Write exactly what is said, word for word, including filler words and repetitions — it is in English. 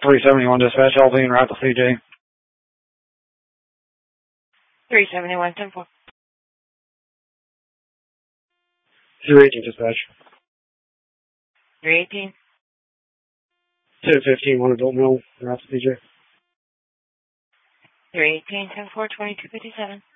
three seventy-one dispatch, L V and route to C J. three seventy-one, ten four. three eighteen dispatch. three eighteen. ten fifteen, one adult male, route to C J. three eighteen, ten four, twenty-two fifty-seven.